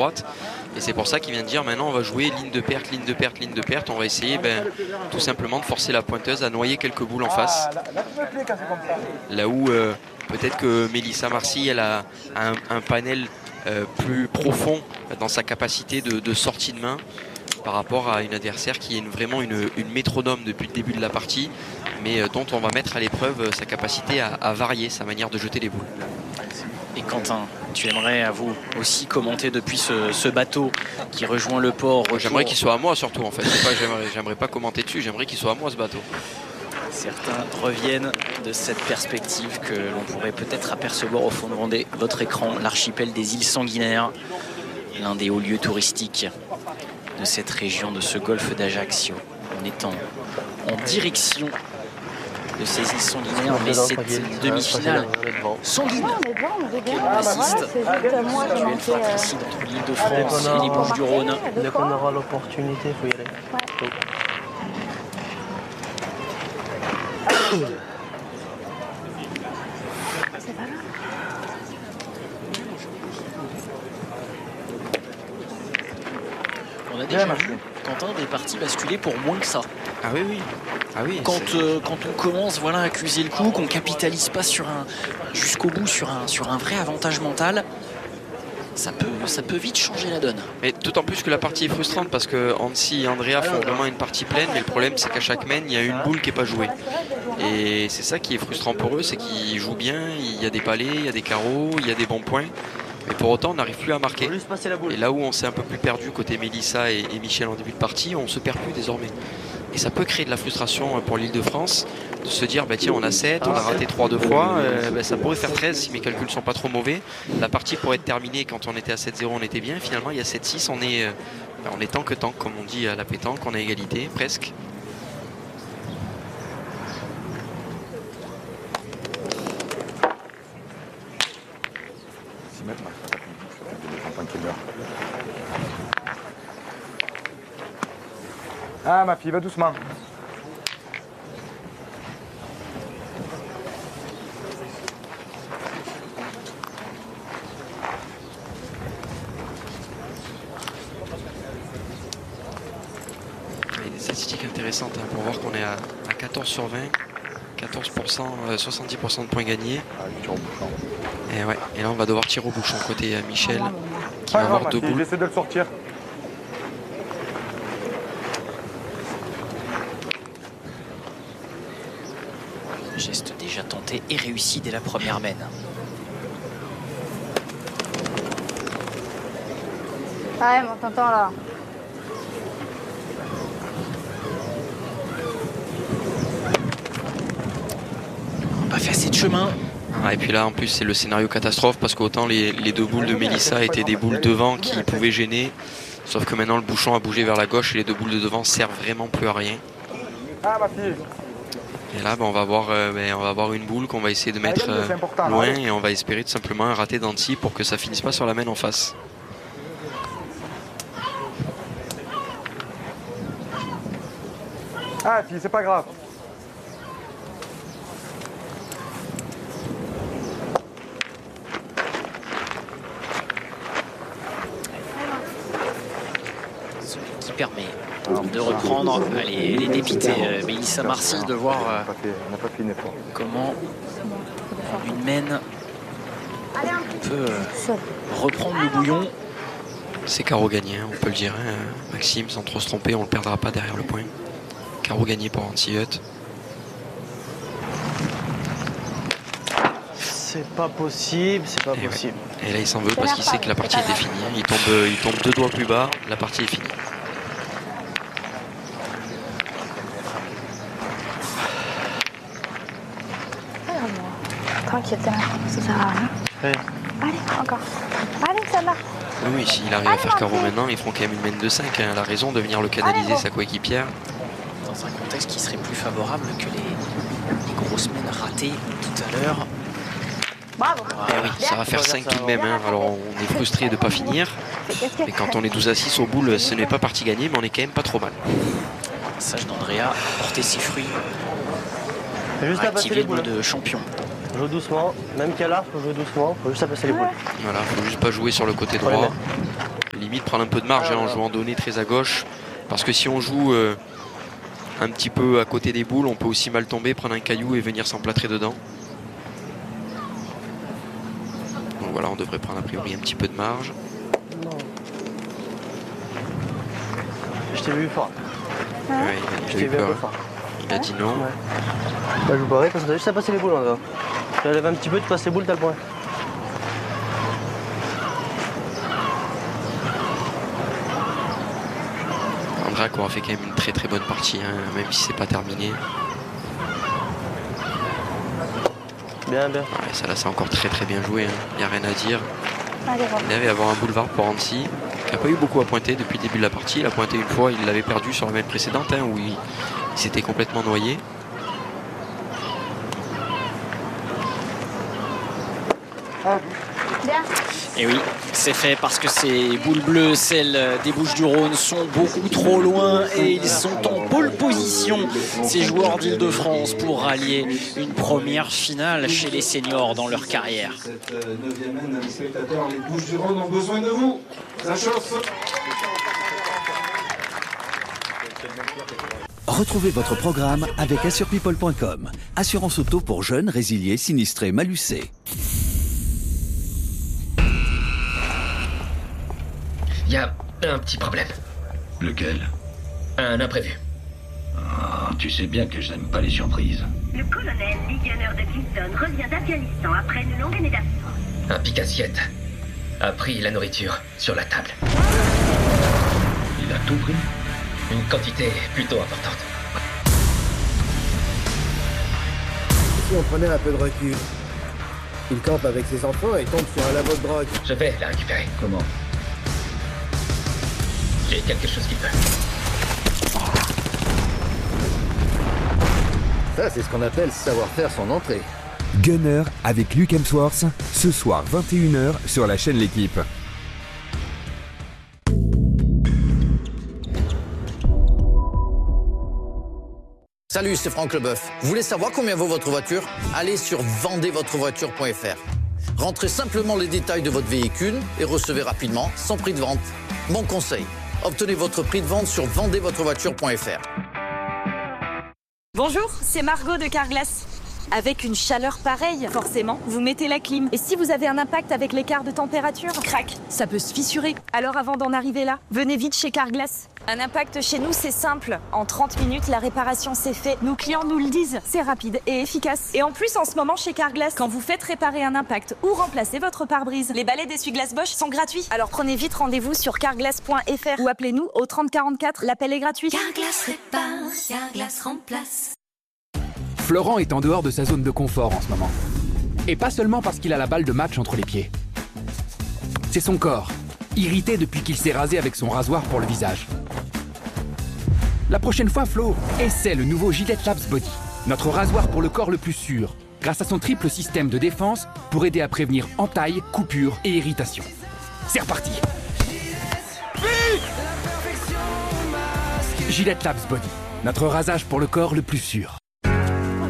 droite. Et c'est pour ça qu'il vient de dire maintenant on va jouer ligne de perte, ligne de perte, ligne de perte. On va essayer tout simplement de forcer la pointeuse à noyer quelques boules en face. Là où peut-être que Mélissa Marcy elle a un panel plus profond dans sa capacité de sortie de main par rapport à une adversaire qui est vraiment une métronome depuis le début de la partie, mais dont on va mettre à l'épreuve sa capacité à varier sa manière de jeter les boules. Et Quentin, tu aimerais à vous aussi commenter depuis ce bateau qui rejoint le port? J'aimerais qu'il soit à moi surtout en fait. J'aimerais pas commenter dessus, j'aimerais qu'il soit à moi ce bateau. Certains reviennent de cette perspective que l'on pourrait peut-être apercevoir au fond de votre écran, l'archipel des îles Sanguinaires, l'un des hauts lieux touristiques de cette région, de ce golfe d'Ajaccio. On est en direction de ces îles Sanguinaires, mais cette demi-finale sanguine auquel on assiste, duel fratricide entre l'Île-de-France et les Bouches-du-Rhône. Dès qu'on aura l'opportunité, il faut y aller. Ouais. C'est pas grave. On a déjà vu, Quentin, des parties basculer pour moins que ça. Ah oui, oui. Ah oui, quand on commence à accuser le coup, qu'on capitalise pas jusqu'au bout sur un vrai avantage mental, ça peut vite changer la donne. Mais d'autant plus que la partie est frustrante parce que Hansi et Andrea font vraiment une partie pleine, mais le problème c'est qu'à chaque main il y a une boule qui n'est pas jouée. Et c'est ça qui est frustrant pour eux, c'est qu'ils jouent bien, il y a des palets, il y a des carreaux, il y a des bons points. Mais pour autant on n'arrive plus à marquer. Et là où on s'est un peu plus perdu côté Mélissa et Michel en début de partie, on se perd plus désormais. Et ça peut créer de la frustration pour l'Île-de-France, de se dire bah tiens on a 7, on a raté 3 2 fois, ça pourrait faire 13 si mes calculs sont pas trop mauvais. La partie pourrait être terminée quand on était à 7-0, on était bien. Finalement il y a 7-6, on est tank comme on dit à la pétanque, on a égalité presque. Ah ma fille, va doucement. Il y a des statistiques intéressantes pour voir qu'on est à 14 sur 20, 14%, 70% de points gagnés. Et, ouais, et là on va devoir tirer au bouchon côté Michel qui va avoir 2 boules. J'essaie de le sortir. Geste déjà tenté et réussi dès la première mène. Ah ouais, mais on t'entend là. On n'a pas fait assez de chemin. Ah, et puis là en plus c'est le scénario catastrophe parce qu'autant les 2 boules de Mélissa étaient des boules devant qui pouvaient gêner. Sauf que maintenant le bouchon a bougé vers la gauche et les 2 boules de devant servent vraiment plus à rien. Ah ma fille. Et là, on va avoir une boule qu'on va essayer de mettre loin et on va espérer tout simplement un raté d'Anti pour que ça finisse pas sur la main en face. Ah fille, c'est pas grave. Ce qui permet de reprendre les dépités Mélissa Marcy, de voir comment une mène peut reprendre le bouillon. C'est carreau gagné, on peut le dire. Hein. Maxime, sans trop se tromper, on ne le perdra pas derrière le point. Carreau gagné pour Anti-Hut. C'est pas possible, c'est pas possible. Ouais. Et là, il s'en veut parce qu'il sait que la partie était finie. Il tombe 2 doigts plus bas, la partie est finie. Tranquille, ça sert à rien. Ouais. Allez, encore. Allez, ça va. Oui, s'il arrive à faire carreau maintenant, ils feront quand même une mène de 5. Hein. Elle a raison de venir le canaliser, sa coéquipière. Dans un contexte qui serait plus favorable que les grosses mènes ratées tout à l'heure. Bravo. Et oui, ça va faire 5 tout de même. Hein. Alors on est frustré de ne pas finir. Mais quand on est 12 à 6 au boule, ce n'est pas partie gagnée, mais on est quand même pas trop mal. Le message d'Andrea a porté ses fruits. Juste à passer les boules de champion. Joue doucement, même qu'à l'arc, faut jouer doucement, faut juste à passer les boules. Voilà, faut juste pas jouer sur le côté droit. limite prendre un peu de marge en jouant donné très à gauche. Parce que si on joue un petit peu à côté des boules, on peut aussi mal tomber, prendre un caillou et venir s'emplâtrer dedans. Donc voilà, on devrait prendre a priori un petit peu de marge. Non. Je t'ai vu fort. Ouais, Je il a t'ai eu vu un peu peur. fort. Il a dit non. Ouais. Bah, je vous parie, parce que t'as juste à passer les boules, Andrea. Tu lèves un petit peu, tu passes les boules, t'as le point. Andrea qui aura fait quand même une très très bonne partie, hein, même si c'est pas terminé. Bien, bien. Ouais, ça là c'est encore très très bien joué, il n'y a rien à dire. Allez, voilà. Il devait avoir un boulevard pour Annecy, qui n'a pas eu beaucoup à pointer depuis le début de la partie. Il a pointé une fois, il l'avait perdu sur la même précédente, hein, où il s'était complètement noyé. Bien. Et oui, c'est fait parce que ces boules bleues, celles des Bouches-du-Rhône, sont beaucoup trop loin et ils sont en pole position, ces joueurs d'Île-de-France, pour rallier une première finale chez les seniors dans leur carrière. Cette 9e année, les spectateurs, les Bouches-du-Rhône ont besoin de vous. Ça chausse. Retrouvez votre programme avec assurepeople.com. Assurance auto pour jeunes, résiliés, sinistrés, malucés. Il y a un petit problème. Lequel? Un imprévu. Ah, tu sais bien que je n'aime pas les surprises. Le colonel Lee Gunner de Clinton revient d'Afghanistan après une longue année d'absence. Un pique-assiette a pris la nourriture sur la table. Il a tout pris. Une quantité plutôt importante. Si on prenait un peu de recul. Il campe avec ses enfants et tombe sur un labo de drogue. Je vais la récupérer. Comment? J'ai quelque chose qui peut. Ça, c'est ce qu'on appelle savoir faire son entrée. Gunner avec Luke Hemsworth, ce soir 21h sur la chaîne L'équipe. Salut, c'est Franck Leboeuf. Vous voulez savoir combien vaut votre voiture? Allez sur vendezvotrevoiture.fr. Rentrez simplement les détails de votre véhicule et recevez rapidement, sans prix de vente. Mon conseil, obtenez votre prix de vente sur vendezvotrevoiture.fr. Bonjour, c'est Margot de Carglass. Avec une chaleur pareille, forcément, vous mettez la clim. Et si vous avez un impact avec l'écart de température, crac, ça peut se fissurer. Alors avant d'en arriver là, venez vite chez Carglass. Un impact chez nous, c'est simple. En 30 minutes, la réparation s'est faite. Nos clients nous le disent. C'est rapide et efficace. Et en plus, en ce moment, chez Carglass, quand vous faites réparer un impact ou remplacer votre pare-brise, les balais d'essuie-glace Bosch sont gratuits. Alors prenez vite rendez-vous sur carglass.fr ou appelez-nous au 30 44. L'appel est gratuit. Carglass répare, Carglass remplace. Florent est en dehors de sa zone de confort en ce moment. Et pas seulement parce qu'il a la balle de match entre les pieds. C'est son corps, irrité depuis qu'il s'est rasé avec son rasoir pour le visage. La prochaine fois, Flo, essaie le nouveau Gillette Labs Body, notre rasoir pour le corps le plus sûr, grâce à son triple système de défense pour aider à prévenir entailles, coupures et irritations. C'est reparti. Gillette Labs Body, notre rasage pour le corps le plus sûr.